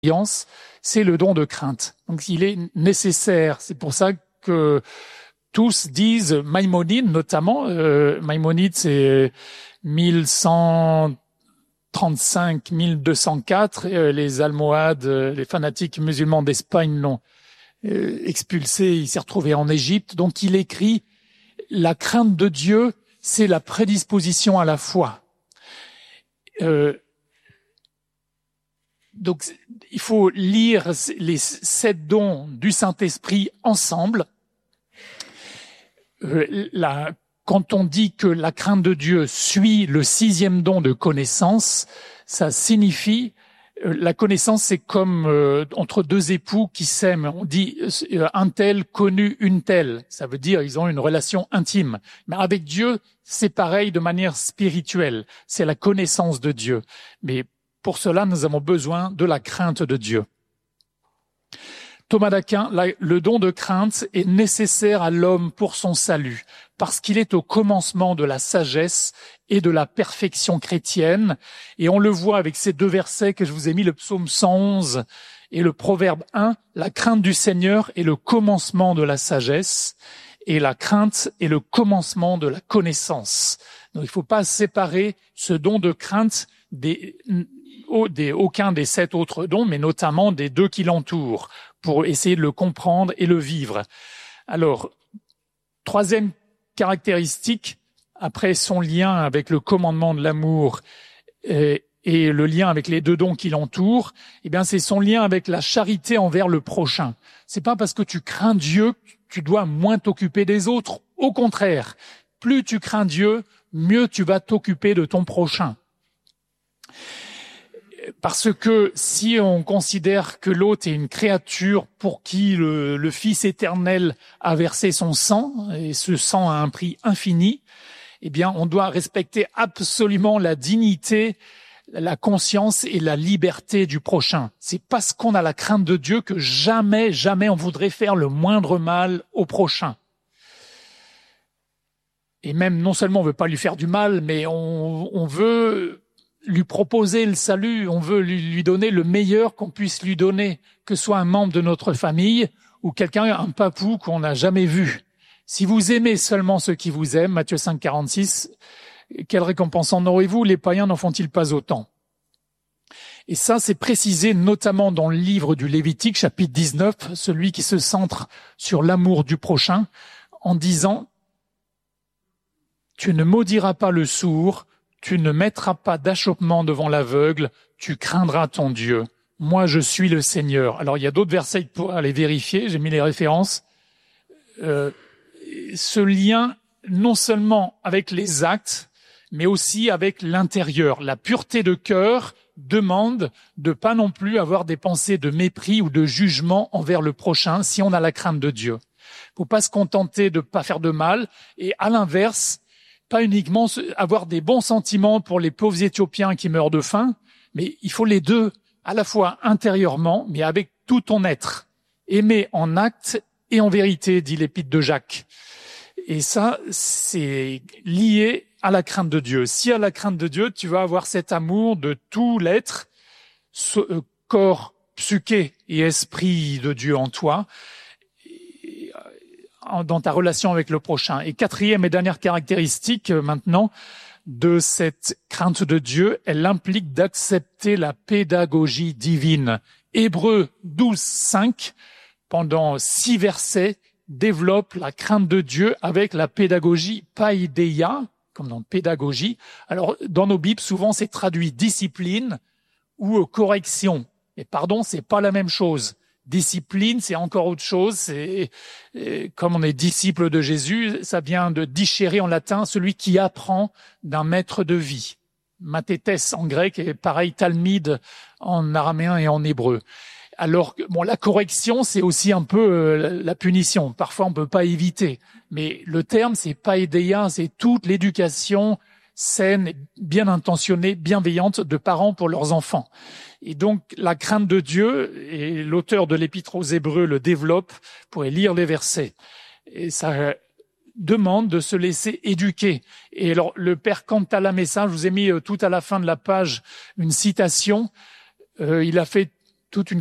c'est le don de crainte. Donc il est nécessaire. C'est pour ça que tous disent, Maïmonide notamment, Maïmonide c'est 1135-1204, les Almohades, les fanatiques musulmans d'Espagne l'ont expulsé, il s'est retrouvé en Égypte. Donc il écrit, la crainte de Dieu, c'est la prédisposition à la foi. Donc, il faut lire les 7 dons du Saint-Esprit ensemble. Quand on dit que la crainte de Dieu suit le 6e don de connaissance, ça signifie, la connaissance, c'est comme entre 2 époux qui s'aiment. On dit un tel connu une telle. Ça veut dire ils ont une relation intime. Mais avec Dieu, c'est pareil de manière spirituelle. C'est la connaissance de Dieu. Mais pour cela, nous avons besoin de la crainte de Dieu. Thomas d'Aquin, le don de crainte est nécessaire à l'homme pour son salut, parce qu'il est au commencement de la sagesse et de la perfection chrétienne. Et on le voit avec ces 2 versets que je vous ai mis, le psaume 111 et le proverbe 1. La crainte du Seigneur est le commencement de la sagesse, et la crainte est le commencement de la connaissance. Donc il ne faut pas séparer ce don de crainte aucun des 7 autres dons, mais notamment des 2 qui l'entourent, pour essayer de le comprendre et le vivre. Alors, 3e caractéristique, après son lien avec le commandement de l'amour et le lien avec les 2 dons qui l'entourent, eh bien, c'est son lien avec la charité envers le prochain. C'est pas parce que tu crains Dieu que tu dois moins t'occuper des autres. Au contraire, plus tu crains Dieu, mieux tu vas t'occuper de ton prochain. Parce que si on considère que l'autre est une créature pour qui le Fils éternel a versé son sang, et ce sang a un prix infini, eh bien, on doit respecter absolument la dignité, la conscience et la liberté du prochain. C'est parce qu'on a la crainte de Dieu que jamais, jamais on voudrait faire le moindre mal au prochain. Et même, non seulement on veut pas lui faire du mal, mais on veut lui proposer le salut, on veut lui donner le meilleur qu'on puisse lui donner, que ce soit un membre de notre famille ou quelqu'un, un papou qu'on n'a jamais vu. Si vous aimez seulement ceux qui vous aiment, Matthieu 5, 46, quelle récompense en aurez-vous? Les païens n'en font-ils pas autant? Et ça, c'est précisé notamment dans le livre du Lévitique, chapitre 19, celui qui se centre sur l'amour du prochain, en disant « Tu ne maudiras pas le sourd, tu ne mettras pas d'achoppement devant l'aveugle, tu craindras ton Dieu. Moi, je suis le Seigneur. » Alors, il y a d'autres versets pour aller vérifier, j'ai mis les références. Ce lien, non seulement avec les actes, mais aussi avec l'intérieur. La pureté de cœur demande de pas non plus avoir des pensées de mépris ou de jugement envers le prochain si on a la crainte de Dieu. Faut pas se contenter de pas faire de mal, et à l'inverse, pas uniquement avoir des bons sentiments pour les pauvres Éthiopiens qui meurent de faim, mais il faut les 2, à la fois intérieurement, mais avec tout ton être. Aimer en acte et en vérité, dit l'épître de Jacques. Et ça, c'est lié à la crainte de Dieu. Si à la crainte de Dieu, tu vas avoir cet amour de tout l'être, corps, psyché et esprit de Dieu en toi, dans ta relation avec le prochain. Et 4e et dernière caractéristique maintenant de cette crainte de Dieu, elle implique d'accepter la pédagogie divine. Hébreux 12, 5, pendant 6 versets, développe la crainte de Dieu avec la pédagogie paideia, comme dans pédagogie. Alors, dans nos Bibles, souvent, c'est traduit discipline ou correction. Et pardon, c'est pas la même chose. Discipline, c'est encore autre chose. C'est comme on est disciple de Jésus, ça vient de discere en latin, celui qui apprend d'un maître de vie. Mathétès en grec et pareil talmide en araméen et en hébreu. Alors bon, la correction, c'est aussi un peu la punition. Parfois, on peut pas éviter, mais le terme, c'est paideia, c'est toute l'éducation saine, bien intentionnée, bienveillante de parents pour leurs enfants. Et donc, la crainte de Dieu, et l'auteur de l'Épître aux Hébreux le développe, vous pourrez lire les versets. Et ça demande de se laisser éduquer. Et alors, le père Cantalamessa, je vous ai mis tout à la fin de la page une citation. Il a fait toute une